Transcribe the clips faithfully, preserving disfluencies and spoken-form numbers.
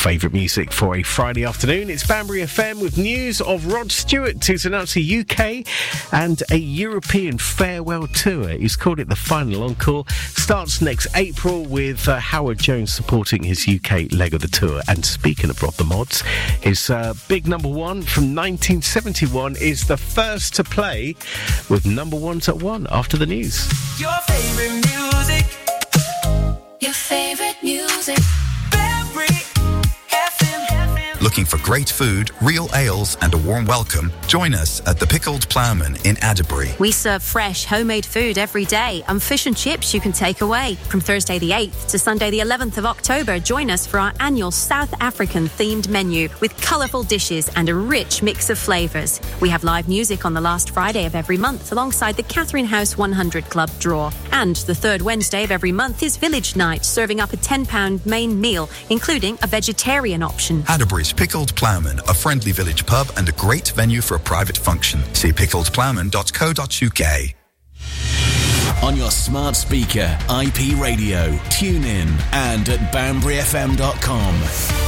favourite music for a Friday afternoon. It's Banbury F M with news of Rod Stewart, who's announced a U K and a European farewell tour. He's called it the Final Encore. Starts next April with uh, Howard Jones supporting his U K leg of the tour. And speaking of Rod the Mods, his uh, big number one from nineteen seventy-one is the first to play with number ones at one after the news. Your favourite music. Your favourite music. Banbury F M. Looking for great food, real ales and a warm welcome? Join us at the Pickled Ploughman in Adderbury. We serve fresh, homemade food every day and fish and chips you can take away. From Thursday the eighth to Sunday the eleventh of October, join us for our annual South African themed menu with colourful dishes and a rich mix of flavours. We have live music on the last Friday of every month alongside the Catherine House one hundred Club draw. And the third Wednesday of every month is Village Night, serving up a ten pound main meal, including a vegetarian option. Adderbury's Pickled Ploughman, a friendly village pub and a great venue for a private function. See pickles ploughman dot co dot uk. On your smart speaker, I P radio, tune in and at banbury f m dot com.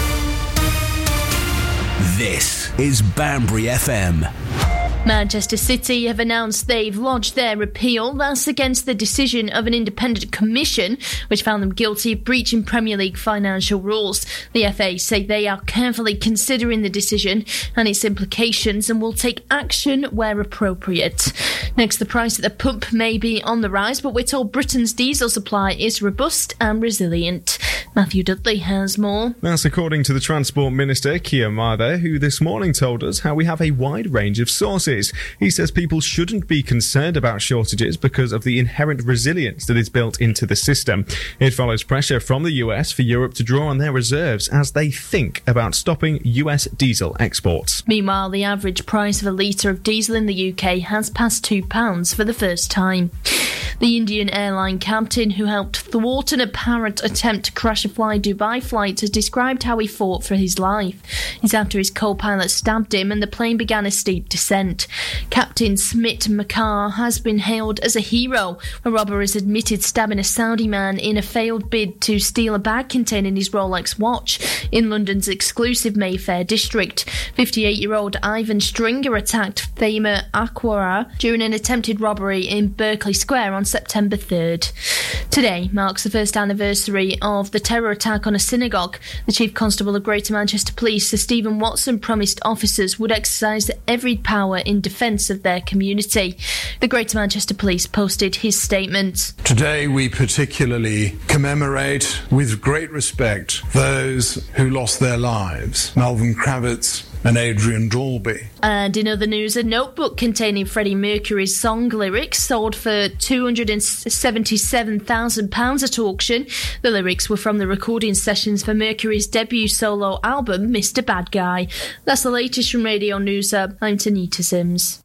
This is Banbury F M. Manchester City have announced they've lodged their appeal. That's against the decision of an independent commission which found them guilty of breaching Premier League financial rules. The F A say they are carefully considering the decision and its implications and will take action where appropriate. Next, the price at the pump may be on the rise, but we're told Britain's diesel supply is robust and resilient. Matthew Dudley has more. That's according to the Transport Minister, Keir Mather, who this morning told us how we have a wide range of sources. He says people shouldn't be concerned about shortages because of the inherent resilience that is built into the system. It follows pressure from the U S for Europe to draw on their reserves as they think about stopping U S diesel exports. Meanwhile, the average price of a litre of diesel in the U K has passed two pounds for the first time. The Indian airline captain who helped thwart an apparent attempt to crash a Fly Dubai flight has described how he fought for his life. It's after his co-pilot stabbed him and the plane began a steep descent. Captain Smit Makar has been hailed as a hero. A robber has admitted stabbing a Saudi man in a failed bid to steal a bag containing his Rolex watch in London's exclusive Mayfair district. fifty-eight-year-old Ivan Stringer attacked Faima Akwara during an attempted robbery in Berkeley Square on September third. Today marks the first anniversary of the terror attack on a synagogue. The Chief Constable of Greater Manchester Police, Sir Stephen Watson, promised officers would exercise every power in defence of their community. The Greater Manchester Police posted his statement. Today we particularly commemorate with great respect those who lost their lives. Melvin Kravitz and Adrian Dalby. And in other news, a notebook containing Freddie Mercury's song lyrics sold for two hundred seventy-seven thousand pounds at auction. The lyrics were from the recording sessions for Mercury's debut solo album, Mister Bad Guy. That's the latest from Radio News Hub. I'm Tanita Sims.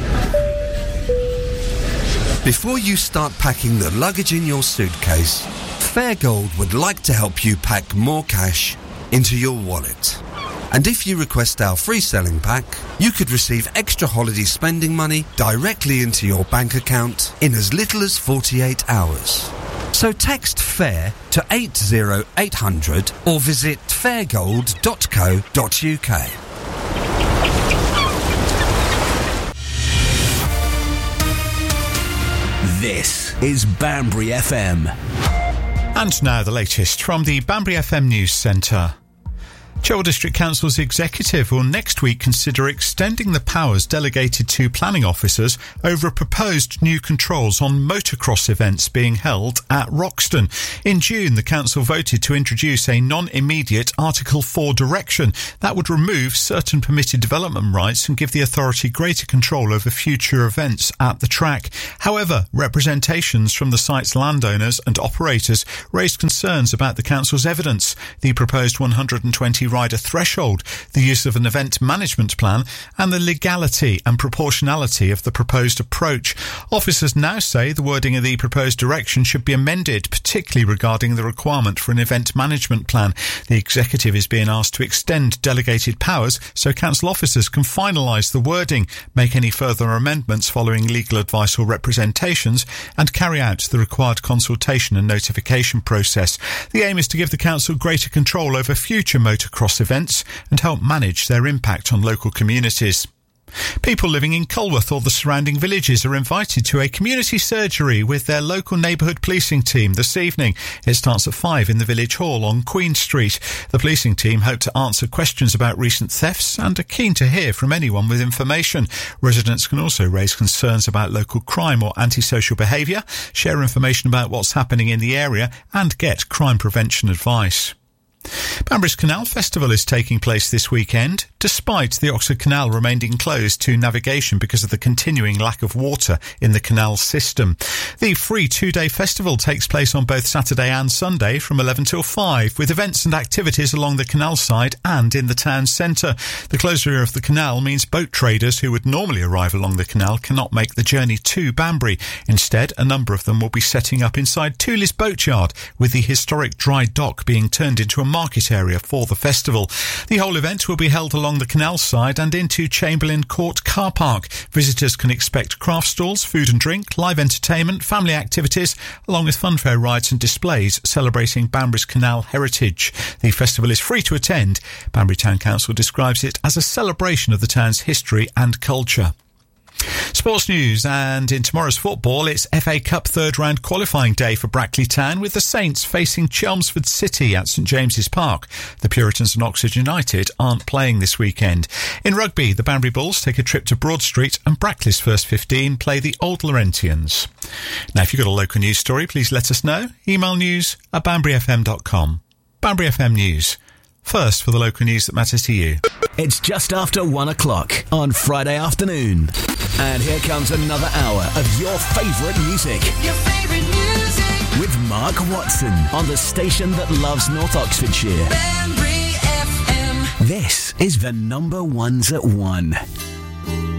Before you start packing the luggage in your suitcase, Fairgold would like to help you pack more cash into your wallet. And if you request our free selling pack, you could receive extra holiday spending money directly into your bank account in as little as forty-eight hours. So text FAIR to eight zero eight hundred or visit fairgold dot co dot uk. This is Banbury F M. And now the latest from the Banbury F M News Centre. Chilwell District Council's executive will next week consider extending the powers delegated to planning officers over proposed new controls on motocross events being held at Roxton. In June, the council voted to introduce a non-immediate Article four direction that would remove certain permitted development rights and give the authority greater control over future events at the track. However, representations from the site's landowners and operators raised concerns about the council's evidence, the proposed one hundred twenty rider threshold, the use of an event management plan, and the legality and proportionality of the proposed approach. Officers now say the wording of the proposed direction should be amended, particularly regarding the requirement for an event management plan. The executive is being asked to extend delegated powers so council officers can finalise the wording, make any further amendments following legal advice or representations, and carry out the required consultation and notification process. The aim is to give the council greater control over future motocross Cross events and help manage their impact on local communities. People living in Colworth or the surrounding villages are invited to a community surgery with their local neighbourhood policing team this evening. It starts at five in the village hall on Queen Street. The policing team hope to answer questions about recent thefts and are keen to hear from anyone with information. Residents can also raise concerns about local crime or antisocial behaviour, share information about what's happening in the area and get crime prevention advice. Banbury's Canal Festival is taking place this weekend, despite the Oxford Canal remaining closed to navigation because of the continuing lack of water in the canal system. The free two-day festival takes place on both Saturday and Sunday from eleven till five, with events and activities along the canal side and in the town centre. The closure of the canal means boat traders who would normally arrive along the canal cannot make the journey to Banbury. Instead, a number of them will be setting up inside Tooley's Boatyard, with the historic dry dock being turned into a market area for the festival. The whole event will be held along the canal side and into Chamberlain Court car park. Visitors can expect craft stalls, food and drink, live entertainment, family activities, along with funfair rides and displays celebrating Banbury's canal heritage. The festival is free to attend. Banbury Town Council describes it as a celebration of the town's history and culture. Sports news, and in tomorrow's football, it's F A Cup third round qualifying day for Brackley Town, with the Saints facing Chelmsford City at St James's Park. The Puritans and Oxford United aren't playing this weekend. In rugby, the Banbury Bulls take a trip to Broad Street and Brackley's first fifteen play the Old Laurentians. Now, if you've got a local news story, please let us know. Email news at banbury f m dot com. Banbury F M News. First for the local news that matters to you. It's just after one o'clock on Friday afternoon. And here comes another hour of your favourite music. Your favourite music. With Mark Watson on the station that loves North Oxfordshire. Banbury F M. This is the number ones at one.